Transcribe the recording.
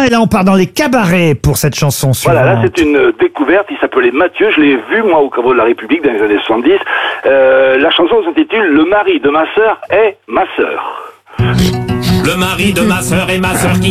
et là on part dans les cabarets pour cette chanson suivante. Voilà, là c'est une découverte, il s'appelait Mathieu, je l'ai vu moi au caveau de la République dans les années 70. La chanson s'intitule « Le mari de ma sœur est ma sœur ». Le mari de ma sœur est ma sœur qui